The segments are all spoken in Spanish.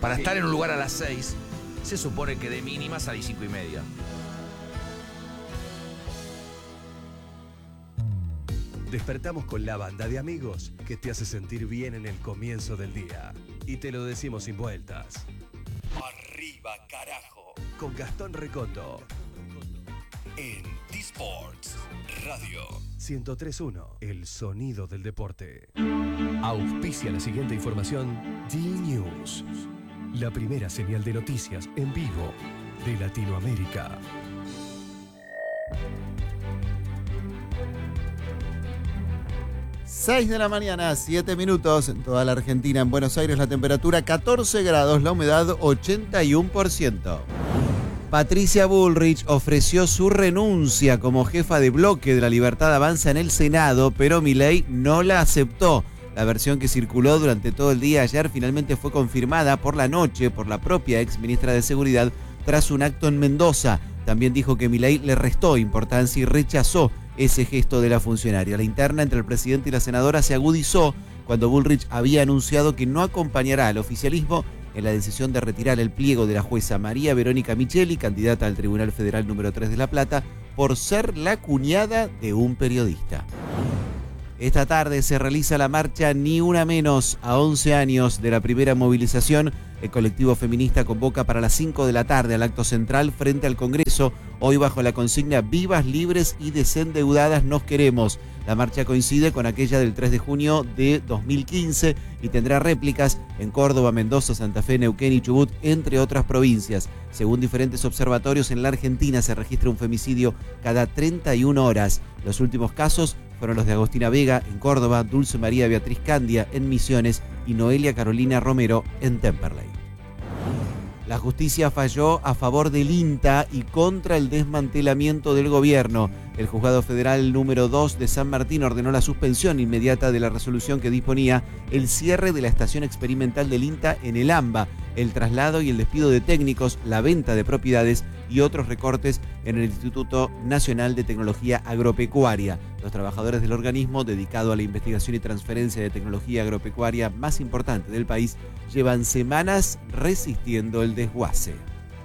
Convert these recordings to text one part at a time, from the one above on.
Para estar en un lugar a las 6, se supone que de mínima salís 5:30. Despertamos con la banda de amigos que te hace sentir bien en el comienzo del día. Y te lo decimos sin vueltas. Arriba, carajo. Con Gastón Recondo. En T-Sports Radio 103.1, el sonido del deporte. Auspicia la siguiente información D-News. La primera señal de noticias en vivo de Latinoamérica. Seis de la mañana, 7 minutos en toda la Argentina. En Buenos Aires la temperatura 14 grados, la humedad 81%. Patricia Bullrich ofreció su renuncia como jefa de bloque de La Libertad Avanza en el Senado, pero Milei no la aceptó. La versión que circuló durante todo el día ayer finalmente fue confirmada por la noche por la propia ex ministra de Seguridad tras un acto en Mendoza. También dijo que Milei le restó importancia y rechazó ese gesto de la funcionaria. La interna entre el presidente y la senadora se agudizó cuando Bullrich había anunciado que no acompañará al oficialismo en la decisión de retirar el pliego de la jueza María Verónica Micheli, candidata al Tribunal Federal número 3 de La Plata, por ser la cuñada de un periodista. Esta tarde se realiza la marcha Ni Una Menos a 11 años de la primera movilización. El colectivo feminista convoca para las 5 de la tarde al acto central frente al Congreso, hoy bajo la consigna Vivas, libres y desendeudadas nos queremos. La marcha coincide con aquella del 3 de junio de 2015 y tendrá réplicas en Córdoba, Mendoza, Santa Fe, Neuquén y Chubut, entre otras provincias. Según diferentes observatorios, en la Argentina se registra un femicidio cada 31 horas. Los últimos casos fueron los de Agostina Vega en Córdoba, Dulce María Beatriz Candia en Misiones y Noelia Carolina Romero en Temperley. La justicia falló a favor del INTA y contra el desmantelamiento del gobierno. El Juzgado Federal número 2 de San Martín ordenó la suspensión inmediata de la resolución que disponía el cierre de la estación experimental del INTA en el AMBA, el traslado y el despido de técnicos, la venta de propiedades y otros recortes en el Instituto Nacional de Tecnología Agropecuaria. Los trabajadores del organismo, dedicado a la investigación y transferencia de tecnología agropecuaria más importante del país, llevan semanas resistiendo el desguace.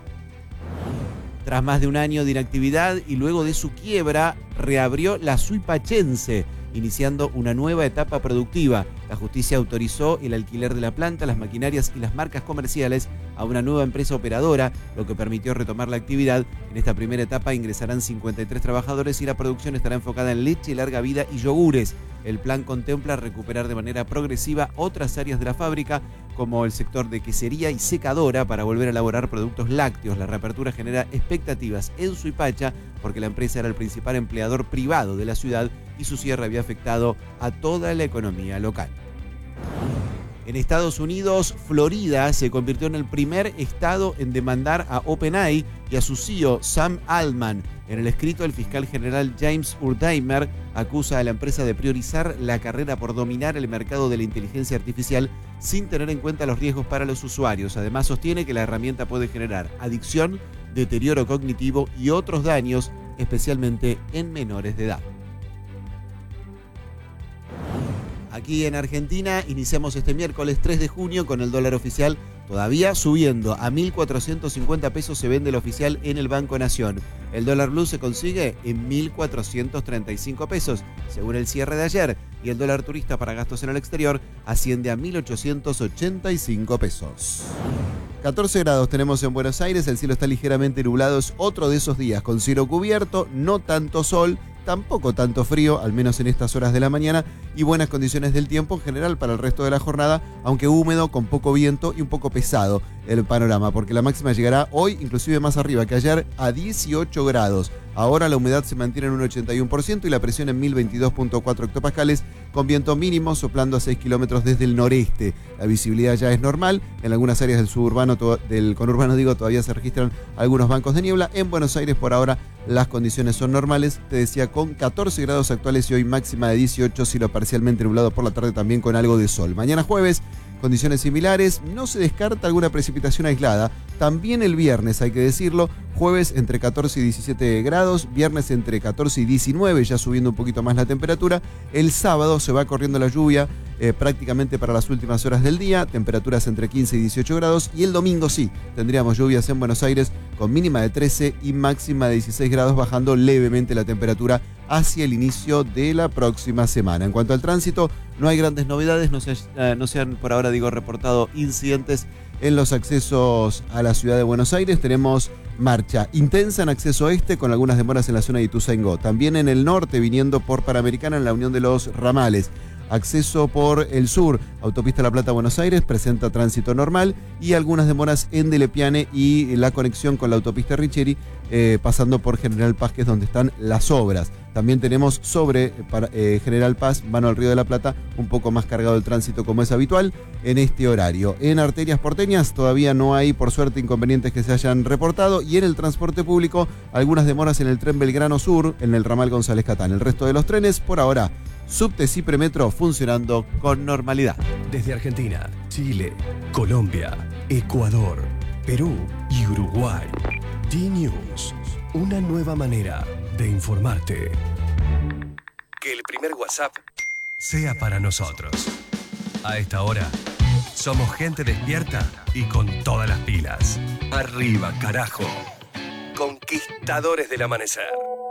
Tras más de un año de inactividad y luego de su quiebra, reabrió la Suipachense, iniciando una nueva etapa productiva. La justicia autorizó el alquiler de la planta, las maquinarias y las marcas comerciales a una nueva empresa operadora, lo que permitió retomar la actividad. En esta primera etapa ingresarán 53 trabajadores y la producción estará enfocada en leche, larga vida y yogures. El plan contempla recuperar de manera progresiva otras áreas de la fábrica, como el sector de quesería y secadora, para volver a elaborar productos lácteos. La reapertura genera expectativas en Suipacha porque la empresa era el principal empleador privado de la ciudad y su cierre había afectado a toda la economía local. En Estados Unidos, Florida se convirtió en el primer estado en demandar a OpenAI y a su CEO, Sam Altman. En el escrito, el fiscal general James Urtimer acusa a la empresa de priorizar la carrera por dominar el mercado de la inteligencia artificial sin tener en cuenta los riesgos para los usuarios. Además, sostiene que la herramienta puede generar adicción, deterioro cognitivo y otros daños, especialmente en menores de edad. Aquí en Argentina iniciamos este miércoles 3 de junio con el dólar oficial todavía subiendo. A 1.450 pesos se vende el oficial en el Banco Nación. El dólar blue se consigue en 1.435 pesos, según el cierre de ayer. Y el dólar turista para gastos en el exterior asciende a 1.885 pesos. 14 grados tenemos en Buenos Aires, el cielo está ligeramente nublado, es otro de esos días con cielo cubierto, no tanto sol, tampoco tanto frío, al menos en estas horas de la mañana, y buenas condiciones del tiempo en general para el resto de la jornada, aunque húmedo, con poco viento y un poco pesado el panorama, porque la máxima llegará hoy, inclusive más arriba que ayer, a 18 grados. Ahora la humedad se mantiene en un 81% y la presión en 1022.4 hectopascales, con viento mínimo soplando a 6 kilómetros desde el noreste. La visibilidad ya es normal. En algunas áreas del suburbano, del conurbano, todavía se registran algunos bancos de niebla. En Buenos Aires, por ahora, las condiciones son normales. Te decía, con 14 grados actuales y hoy máxima de 18, cielo parcialmente nublado por la tarde también con algo de sol. Mañana jueves, condiciones similares, no se descarta alguna precipitación aislada. También el viernes, hay que decirlo, Jueves entre 14 y 17 grados, viernes entre 14 y 19, ya subiendo un poquito más la temperatura. El sábado se va corriendo la lluvia prácticamente para las últimas horas del día, temperaturas entre 15 y 18 grados. Y el domingo sí, tendríamos lluvias en Buenos Aires con mínima de 13 y máxima de 16 grados, bajando levemente la temperatura hacia el inicio de la próxima semana. En cuanto al tránsito, no hay grandes novedades, no se han por ahora reportado incidentes en los accesos a la ciudad de Buenos Aires. Tenemos marcha intensa en acceso este con algunas demoras en la zona de Ituzaingó. También en el norte, viniendo por Panamericana en la unión de los ramales. Acceso por el sur, autopista La Plata-Buenos Aires, presenta tránsito normal y algunas demoras en Delepiane y la conexión con la autopista Richeri, pasando por General Paz, que es donde están las obras. También tenemos sobre General Paz, mano al Río de la Plata, un poco más cargado el tránsito como es habitual en este horario. En arterias porteñas todavía no hay, por suerte, inconvenientes que se hayan reportado, y en el transporte público algunas demoras en el tren Belgrano Sur, en el ramal González Catán. El resto de los trenes, por ahora, subte y premetro funcionando con normalidad. Desde Argentina, Chile, Colombia, Ecuador, Perú y Uruguay. D-News, una nueva manera de informarte. Que el primer WhatsApp sea para nosotros. A esta hora, somos gente despierta y con todas las pilas. Arriba, carajo. Conquistadores del amanecer.